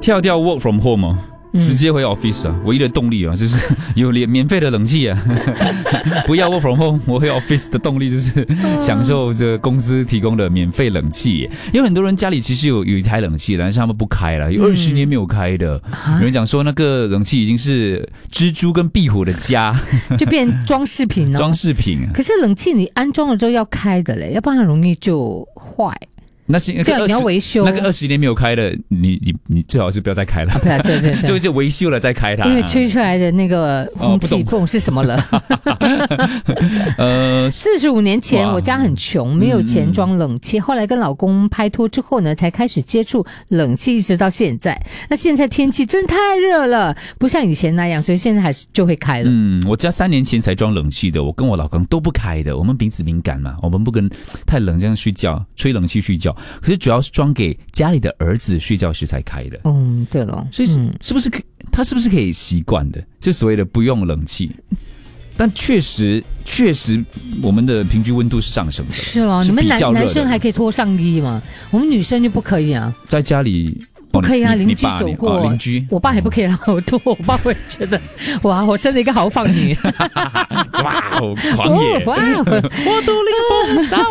跳掉 work from home 哦。直接回 office 啊，唯一的动力啊，就是有免费的冷气啊。不要 work from home， 我回 office 的动力就是享受这公司提供的免费冷气。因为很多人家里其实有一台冷气，但是他们不开了，有20年没有开的。有人讲说那个冷气已经是蜘蛛跟壁虎的家， 就变装饰品了。 装饰品。 可是冷气你安装了之后要开的嘞，要不然很容易就坏。 那是这样你要维修， 那个20年没有开的，你最好是不要再开了。 对， 就维修了再开它， 因为吹出来的那个空气不懂是什么了。45年前我家很穷，没有钱装冷气，后来跟老公拍拖之后呢，才开始接触冷气，一直到现在。那现在天气真太热了，不像以前那样，所以现在还是就会开了。 我家3年前才装冷气的，我跟我老公都不开的，我们鼻子敏感嘛，我们不跟太冷这样睡觉，吹冷气睡觉。可是主要是装给家里的儿子睡觉时才开的。 对了， 所以是不是他是不是可以习惯的？就所谓的不用冷气，但确实我们的平均温度是上升的。 是咯，你们男生还可以脱上衣嘛？我们女生就不可以啊。 在家里。 不可以啊，邻居走过， 邻居， 我爸还不可以让我脱，我爸会觉得哇，我生了一个豪放女， 哇，狂野， 哇， 我独领风骚。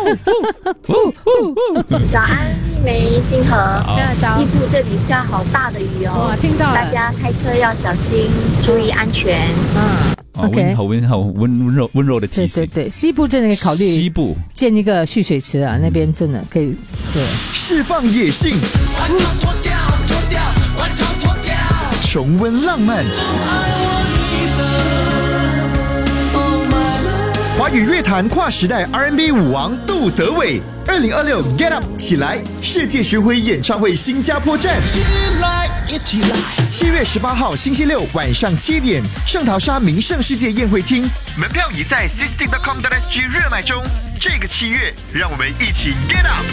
早安，一枚金河，西部这里下好大的雨哦， 哇，听到了， 大家开车要小心，注意安全。 OK， 好温柔的提醒。 对，西部真的可以考虑西部建一个蓄水池啊，那边真的可以释放野性，重温浪漫，华语乐坛跨时代 R&B 舞王杜德伟，2026 Get Up 起来世界巡回演唱会新加坡站，7月18号星期六晚上7点，圣淘沙名胜世界宴会厅，门票已在 system.com.sg 热卖中。这个7月，让我们一起 Get Up！